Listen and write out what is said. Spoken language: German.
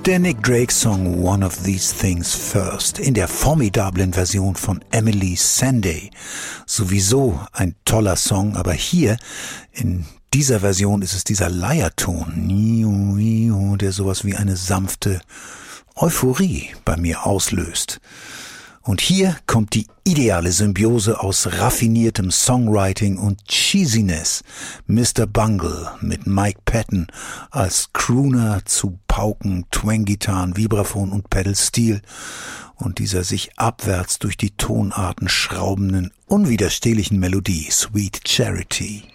Der Nick Drake-Song One of These Things First in der formidablen Version von Emily Sandé. Sowieso ein toller Song, aber hier in dieser Version ist es dieser Leierton, der sowas wie eine sanfte Euphorie bei mir auslöst. Und hier kommt die ideale Symbiose aus raffiniertem Songwriting und Cheesiness. Mr. Bungle mit Mike Patton als Crooner zu Pauken, Twang-Gitarren, Vibraphon und Pedal-Steel und dieser sich abwärts durch die Tonarten schraubenden, unwiderstehlichen Melodie Sweet Charity.